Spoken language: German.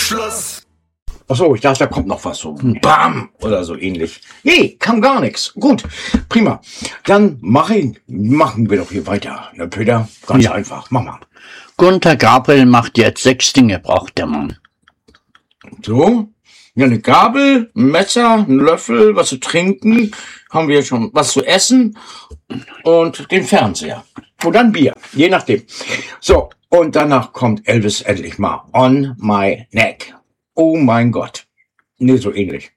Schluss. Achso, ich dachte, da kommt noch was so. Bam! Oder so ähnlich. Nee, kam gar nichts. Gut, prima. Dann machen wir doch hier weiter. Ne, Peter? Ganz einfach. Mach mal. Gunther Gabriel macht jetzt 6 Dinge, braucht der Mann. So. Ja, eine Gabel, ein Messer, ein Löffel, was zu trinken. Haben wir schon was zu essen. Und den Fernseher. Und dann Bier. Je nachdem. So. Und danach kommt Elvis endlich mal. On my neck. Oh mein Gott. Nee, so ähnlich.